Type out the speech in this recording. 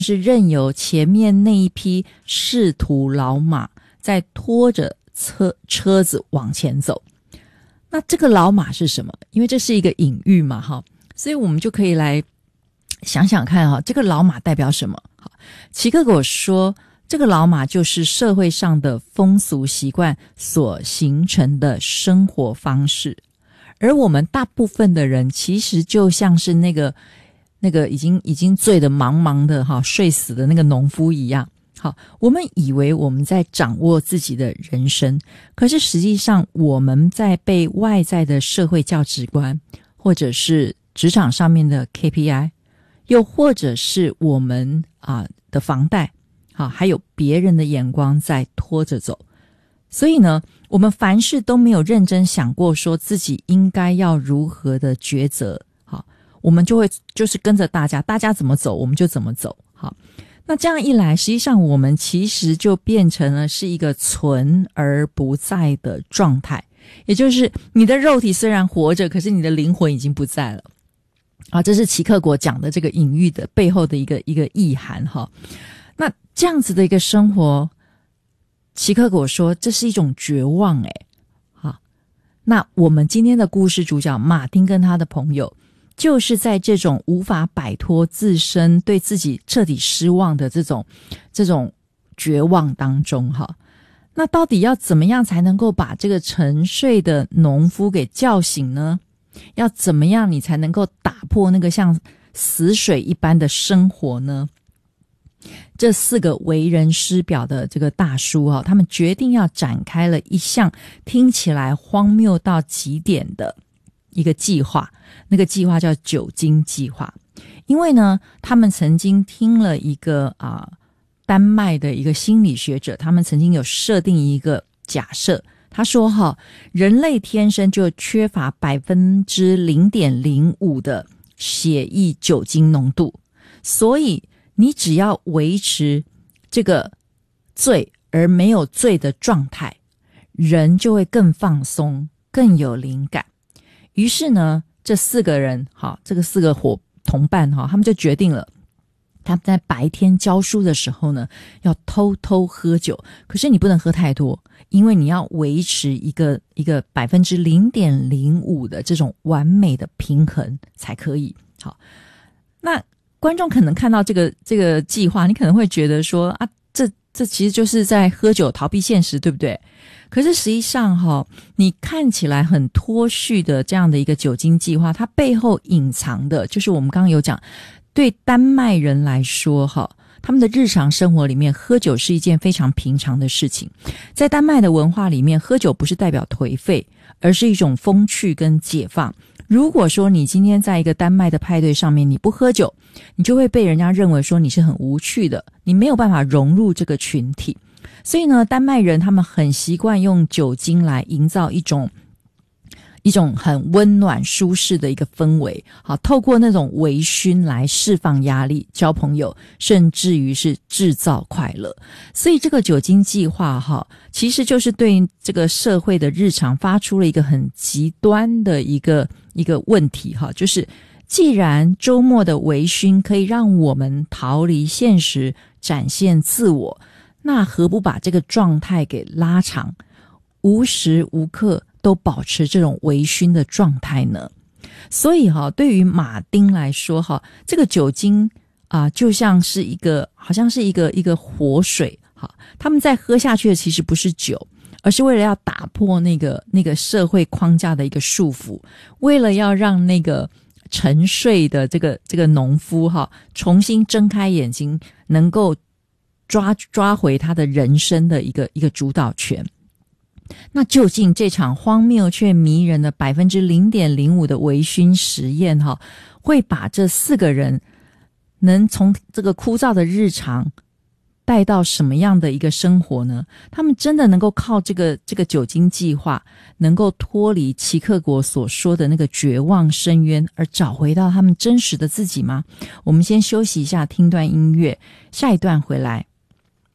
是任由前面那一匹仕途老马在拖着车子往前走。那这个老马是什么？因为这是一个隐喻嘛，所以我们就可以来想想看，这个老马代表什么？齐克果说，这个老马就是社会上的风俗习惯所形成的生活方式，而我们大部分的人其实就像是那个已经醉得茫茫的睡死的那个农夫一样。我们以为我们在掌握自己的人生，可是实际上我们在被外在的社会价值观，或者是职场上面的 KPI， 又或者是我们的房贷，还有别人的眼光在拖着走。所以呢，我们凡事都没有认真想过说自己应该要如何的抉择，我们就是跟着大家怎么走我们就怎么走。那这样一来，实际上我们其实就变成了是一个存而不在的状态，也就是你的肉体虽然活着，可是你的灵魂已经不在了。这是齐克果讲的这个隐喻的背后的一个意涵。那这样子的一个生活，齐克果说这是一种绝望。那我们今天的故事主角马丁跟他的朋友，就是在这种无法摆脱自身对自己彻底失望的这种绝望当中。那到底要怎么样才能够把这个沉睡的农夫给叫醒呢？要怎么样你才能够打破那个像死水一般的生活呢？这4个为人师表的这个大叔他们决定要展开了一项听起来荒谬到极点的一个计划，那个计划叫酒精计划。因为呢，他们曾经听了一个丹麦的一个心理学者，他们曾经有设定一个假设，他说人类天生就缺乏 0.05% 的血液酒精浓度，所以你只要维持这个醉而没有醉的状态，人就会更放松，更有灵感。于是呢，这4个人这个4个同伴他们就决定了，他们在白天教书的时候呢，要偷偷喝酒，可是你不能喝太多，因为你要维持一个 0.05% 的这种完美的平衡才可以。那观众可能看到这个计划，你可能会觉得说这其实就是在喝酒逃避现实，对不对？可是实际上你看起来很脱序的这样的一个酒精计划，它背后隐藏的就是我们刚刚有讲，对丹麦人来说他们的日常生活里面喝酒是一件非常平常的事情。在丹麦的文化里面，喝酒不是代表颓废，而是一种风趣跟解放。如果说你今天在一个丹麦的派对上面你不喝酒，你就会被人家认为说你是很无趣的，你没有办法融入这个群体。所以呢，丹麦人他们很习惯用酒精来营造一种很温暖舒适的一个氛围，透过那种微醺来释放压力、交朋友，甚至于是制造快乐。所以这个酒精计划其实就是对这个社会的日常发出了一个很极端的一个问题，就是既然周末的微醺可以让我们逃离现实，展现自我，那何不把这个状态给拉长，无时无刻都保持这种微醺的状态呢？所以对于马丁来说这个酒精就像是好像是一个活水，他们在喝下去的其实不是酒，而是为了要打破那个社会框架的一个束缚，为了要让那个沉睡的这个农夫重新睁开眼睛，能够抓回他的人生的一个主导权。那究竟这场荒谬却迷人的 0.05% 的微醺实验会把这4个人能从这个枯燥的日常带到什么样的一个生活呢？他们真的能够靠这个酒精计划能够脱离齐克果所说的那个绝望深渊，而找回到他们真实的自己吗？我们先休息一下，听段音乐，下一段回来。